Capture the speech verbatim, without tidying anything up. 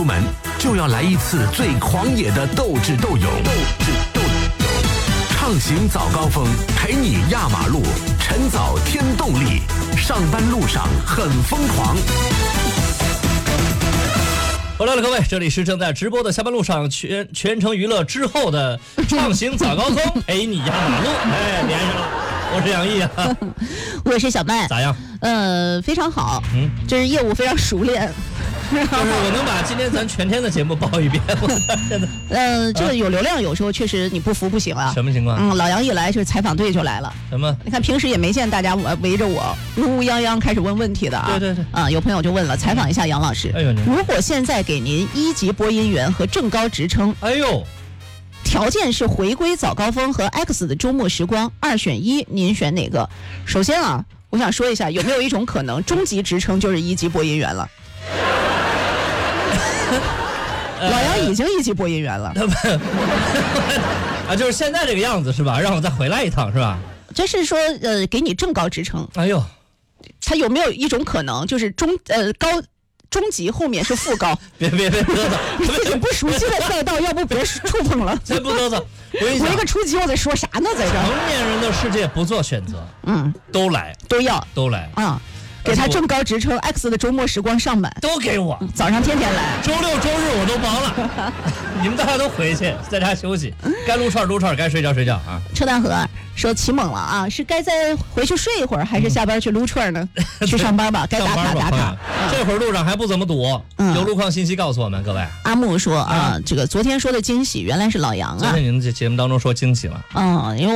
出门，就要来一次最狂野的斗智斗勇。斗智斗勇，畅行早高峰，陪你压马路，晨早添动力，上班路上很疯狂。 回来了，各位，这里是正在直播的下班路上全全程娱乐之后的畅行早高峰，陪你压马路。哎，连上了，我是杨毅啊， 我是小麦， 咋样？ 呃，非常好，嗯，这是业务非常熟练。 就是我能把今天咱全天的节目报一遍，我真的。 呃，这个有流量，有时候确实你不服不行啊。 什么情况？ 嗯，老杨一来，就是采访队就来了。 什么？ 你看平时也没见大家围围着我乌乌泱泱开始问问题的啊。 对对对。 啊，有朋友就问了，采访一下杨老师。 哎呦， 如果现在给您一级播音员和正高职称， 哎呦， 条件是回归早高峰和 X 的周末时光，二选一，您选哪个？首先啊，我想说一下，有没有一种可能，中级职称就是一级播音员了？老杨已经一级播音员了， 啊，就是现在这个样子是吧？让我再回来一趟是吧？ 这是说呃，给你正高职称。 哎呦， 他有没有一种可能，就是中呃高中级后面是副高？ 别别别嘚瑟， 自己不熟悉的赛道，要不别触碰了。 真不嘚瑟，我我一个初级，我在说啥呢？在这成年人的世界不做选择，嗯，都来都要都来啊。给他正高职称 X 的周末时光上满， 都给我， 早上天天来， 周六周日我都忙了，你们大家都回去，在家休息，该撸串撸串，该睡觉睡觉啊。 车大河说起猛了啊，是该再回去睡一会儿，还是下班去撸串呢？去上班吧，该打卡打卡。 这会儿路上还不怎么堵，嗯、有路况信息告诉我们，各位。 阿木说啊，这个昨天说的惊喜原来是老杨啊。 昨天您这节目当中说惊喜了， 嗯，因为。